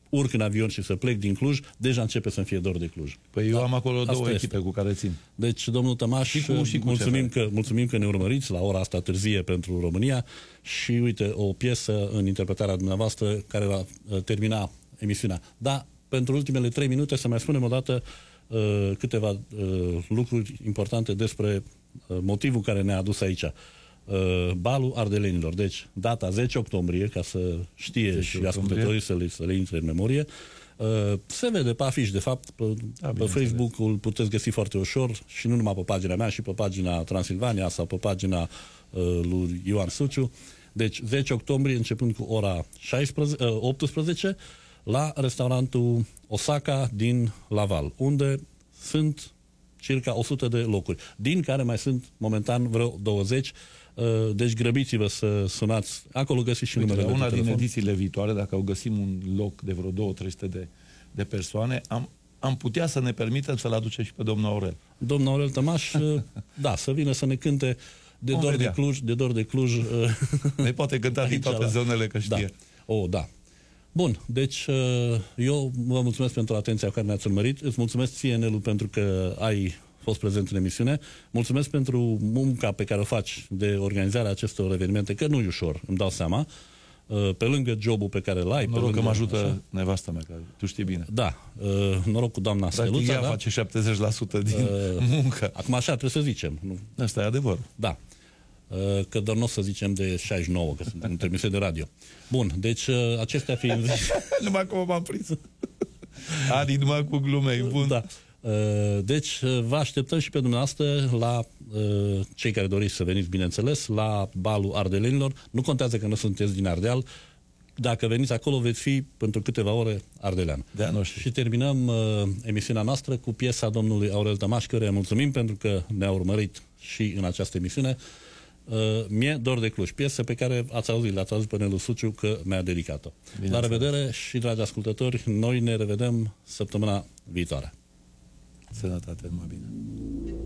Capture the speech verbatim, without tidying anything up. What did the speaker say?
urc în avion și să plec din Cluj, deja începe să-mi fie dor de Cluj. Păi eu da, am acolo două este. echipe cu care țin. Deci, domnul Tămaș, și cu, și cu mulțumim, că, mulțumim că ne urmăriți la ora asta târzie pentru România și, uite, o piesă în interpretarea dumneavoastră care va termina emisiunea. Da, pentru ultimele trei minute să mai spunem o dată uh, câteva uh, lucruri importante despre uh, motivul care ne-a adus aici. Uh, balul Ardelenilor. Deci, data zece octombrie, ca să știe și ascultătorii să le, să le intre în memorie. Uh, se vede pe afiș, de fapt, pe, da, pe Facebook-ul puteți găsi foarte ușor și nu numai pe pagina mea, și pe pagina Transilvania sau pe pagina uh, lui Ioan Suciu. Deci, zece octombrie, începând cu ora șaisprezece, uh, optsprezece, la restaurantul Osaka din Laval, unde sunt circa o sută de locuri, din care mai sunt momentan vreo douăzeci. Deci grăbiți-vă să sunați. Acolo găsiți și Uite, numele de una telefon. din edițiile viitoare, dacă o găsim un loc de vreo două trei sute de, de persoane, am, am putea să ne permitem să-l aducem și pe domnul Aurel. Domnul Aurel Tămaș, da, să vină să ne cânte de Vom dor vedea. de Cluj, de dor de Cluj. Ne poate cânta din toate la... zonele, că știe. Da. O, da. Bun, deci eu vă mulțumesc pentru atenția cu care ne-ați urmărit. Îți mulțumesc ție, Nelu, pentru că ai fost prezent în emisiune. Mulțumesc pentru munca pe care o faci de organizarea acestor evenimente, că nu e ușor, îmi dau seama. Pe lângă jobul pe care îl ai. Noroc lângă, că mă ajută așa. nevasta mea, că tu știi bine. Da, noroc cu doamna Steluța. Ea da? face șaptezeci la sută din uh, muncă. Acum așa trebuie să zicem. Nu? Asta e adevărul. Da. Că doar nu o să zicem de șaizeci și nouă, că sunt în trimise de radio. Bun, deci acestea fiind zise... numai cum m-am prins. Adi, numai cu glume, bun. Da. Deci vă așteptăm și pe dumneavoastră la cei care doriți să veniți, bineînțeles, la balul Ardelenilor. Nu contează că nu sunteți din Ardeal. Dacă veniți acolo, veți fi pentru câteva ore ardelean. De noștri. Și terminăm uh, emisiunea noastră cu piesa domnului Aurel Tămaș, căruia mulțumim pentru că ne-a urmărit și în această emisiune. Uh, Mie dor de Cluj, piesă pe care ați auzit, l-ați auzit pe Nelu Suciu că mi-a dedicat-o. La revedere și, dragi ascultători, noi ne revedem săptămâna viitoare. Sănătate, numai bine.